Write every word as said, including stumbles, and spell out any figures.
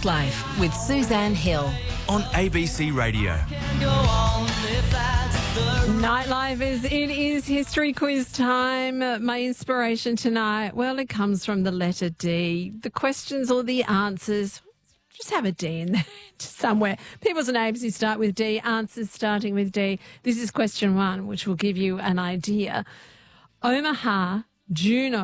Nightlife with Suzanne Hill. On A B C Radio. Nightlife is, it is history quiz time. My inspiration tonight, well, it comes from the letter D. The questions or the answers, just have a D in there somewhere. People's names who start with D, answers starting with D. This is question one, which will give you an idea. Omaha, Juno,